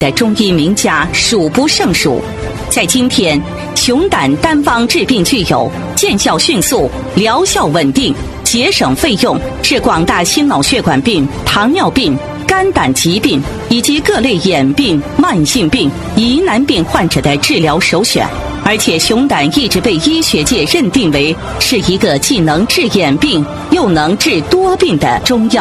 的中医名家数不胜数。在今天，熊胆单方治病具有见效迅速、疗效稳定、节省费用，是广大心脑血管病、糖尿病、肝胆疾病以及各类眼病、慢性病、疑难病患者的治疗首选。而且熊胆一直被医学界认定为是一个既能治眼病又能治多病的中药。